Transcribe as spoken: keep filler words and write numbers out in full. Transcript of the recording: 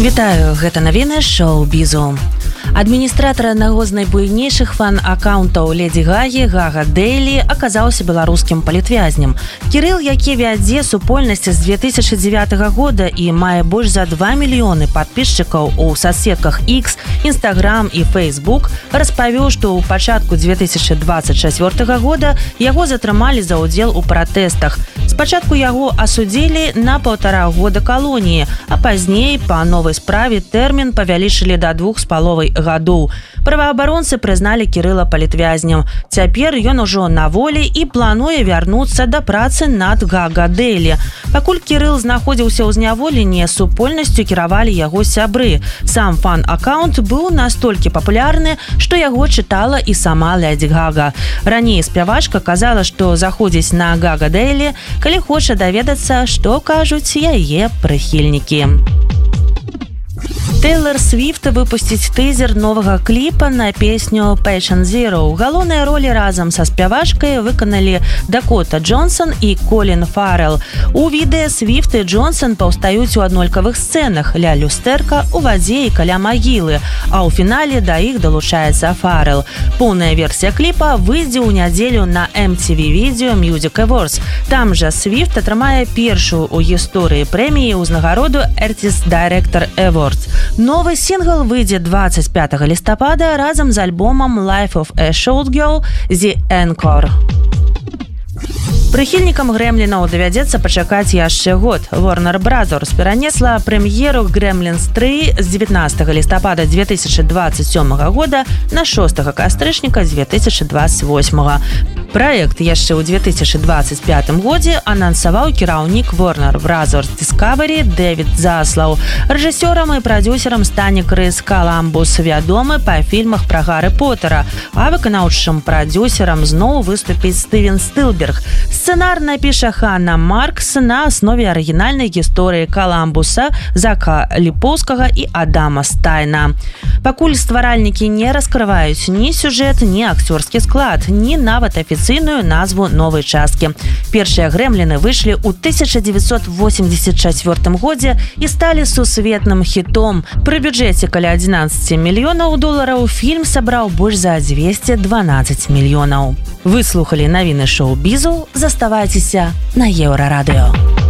Вітаю, гэта навіны шоу-бізу. Адміністратар аднаго з найбуйнейшых фан-аккаунтаў Леді Гагі, Гага Дэйлі, аказаўся беларускім палітвязнем. Кірыл, які вядзе супольнасць з две тысячы дзевятага года і мае больш за два мільёны падпісчыкаў у соцсетках X, Instagram і Facebook, распавёў, што ў пачатку две тысячы дваццаць чацвёртага года яго затрымалі за ўдзел у пратэстах. Спачатку яго асудзілі на паўтара года калоніі, а пазней па новай справе тэрмін павялічылі да двух з паловай гадоў. Праваабаронцы прызналі Кірыла палітвязнем. Цяпер ён ужо на волі і плануе вярнуцца да працы над Гага Дэйлі. Пакуль Кірыл знаходзіўся ў зняволенні, супольнасцю кіравалі яго сябры. Сам фан-аккаунт быў настолькі папулярны, што яго чытала і сама Леді Гага. Раней спявачка казала, што заходзіць на Гага Дэйлі, калі хоча даведацца, што кажуць яе прыхільнікі. Тейлор Свифт выпусціць тызер новага кліпа на песню Patient Zero. Галоўныя ролі разам са спявачкай выканалі Дакота Джонсон і Колін Фаррелл. У відэа Свифт і Джонсон паўстаюць у аднолькавых сцэнах ля люстэрка, у вадзе і каля магілы, а ў фінале да іх далучаецца Фаррелл. Поўная версія кліпа выйдзе ў нядзелю на эм ти ви Video Music Awards. Там жа Свифт атрымае першую ў гісторыі прэміі ўзнагароду Artist Director Awards. Новы сінгл выйдзе дваццаць пятага лістапада разам з альбомам Life of a Short Girl The Encore. Прыхільнікам Грэмлінаў давядзецца пачакаць яшчэ год. Warner Brothers перанесла прэм'еру Gremlins тры з дзевятнаццатага лістапада две тысячы дваццаць сёмага года на шостага кастрычніка две тысячы дваццаць восьмага. Праект яшчэ ў две тысячы дваццаць пятым годзе анансаваў кіраўнік Warner Brothers Discovery Дэвід Заслаў. Рэжысёрам і прадзюсерам стане Крыс Каламбус, вядомы па фільмах пра Гаррі Поттера, а выканаўчым прадзюсерам зноў выступіць Стывен Спілберг. Сцэнар напіша Ханна Маркс на аснове арыгінальнай гісторыі Каламбуса, Зака Ліпоўскага і Адама Стайна. Пакуль стваральнікі не раскрываюць ні сюжэт, ні акцёрскі склад, ні нават афіцыйную назву новай часткі. Першыя Грэмліны выйшлі ў тысяча дзевяцьсот восемьдесят чацвёртым годзе і сталі сусветным хітом. Пры бюджэце каля адзінаццаць мільёнаў долараў фільм сабраў больш за дзвесце дванаццаць мільёнаў. Вы слухалі навіны шоу-бізу, заставайцеся на Еўрарадыё.